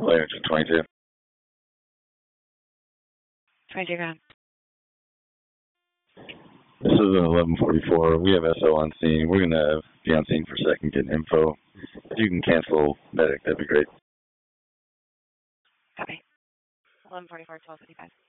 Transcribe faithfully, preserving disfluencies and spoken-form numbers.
Later to twenty-two. twenty-two ground. This is an eleven forty-four. We have S O on scene. We're going to be on scene for a second, getting info. If you can cancel medic, that'd be great. Copy. eleven forty-four, twelve fifty-five.